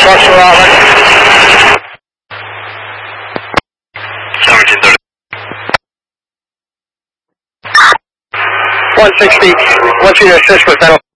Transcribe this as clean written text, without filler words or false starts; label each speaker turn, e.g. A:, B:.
A: Fox Robin.
B: 1730.
A: 160, want you to assist with that.